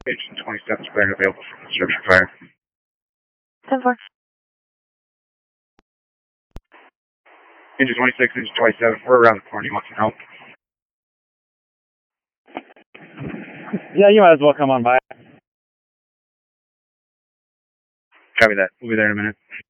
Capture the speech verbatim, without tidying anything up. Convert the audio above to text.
Engine twenty-seven is clearing available for construction fire. ten four. Engine twenty-six, engine twenty-seven, we're around the corner. You want some help? Yeah, you might as well come on by. Copy that. We'll be there in a minute.